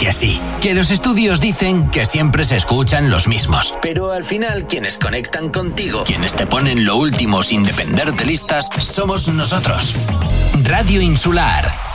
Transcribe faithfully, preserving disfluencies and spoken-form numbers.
que sí, que los estudios dicen que siempre se escuchan los mismos, pero al final quienes conectan contigo, quienes te ponen lo último sin depender de listas, somos nosotros. Radio Insular.